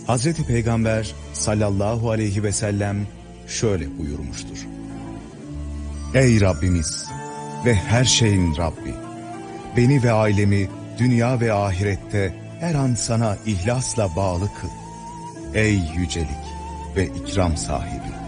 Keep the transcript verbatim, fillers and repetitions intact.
Hazreti Peygamber sallallahu aleyhi ve sellem şöyle buyurmuştur. Ey Rabbimiz ve her şeyin Rabbi! Beni ve ailemi dünya ve ahirette her an sana ihlasla bağlı kıl. Ey yücelik ve ikram sahibi!